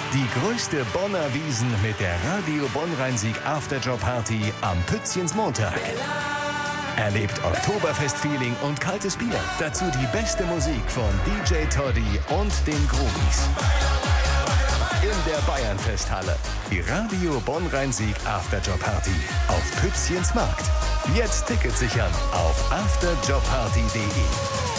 Die größte Bonner Wiesn mit der Radio Bonn-Rhein-Sieg Afterjob Party am Pützchensmontag. Erlebt Oktoberfest-Feeling und kaltes Bier. Dazu die beste Musik von DJ Toddy und den Groovies. In der Bayernfesthalle. Die Radio Bonn-Rhein-Sieg Afterjob Party auf Pützchens Markt. Jetzt Tickets sichern auf afterjobparty.de.